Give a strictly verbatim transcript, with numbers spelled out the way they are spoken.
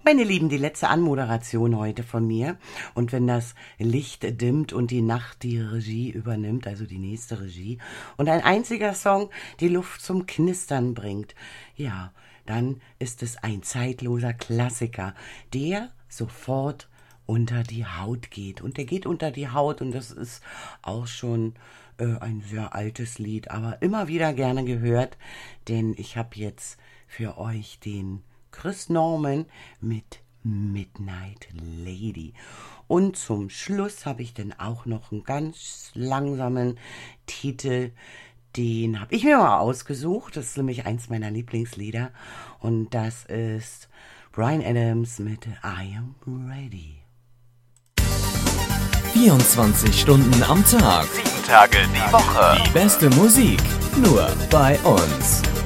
Meine Lieben, die letzte Anmoderation heute von mir. Und wenn das Licht dimmt und die Nacht die Regie übernimmt, also die nächste Regie, und ein einziger Song die Luft zum Knistern bringt, ja, dann ist es ein zeitloser Klassiker, der sofort unter die Haut geht. Und der geht unter die Haut und das ist auch schon äh, ein sehr altes Lied, aber immer wieder gerne gehört, denn ich habe jetzt für euch den Chris Norman mit Midnight Lady. Und zum Schluss habe ich dann auch noch einen ganz langsamen Titel, den habe ich mir mal ausgesucht. Das ist nämlich eins meiner Lieblingslieder und das ist Bryan Adams mit I Am Ready. vierundzwanzig Stunden am Tag, sieben Tage die Woche. Die beste Musik nur bei uns.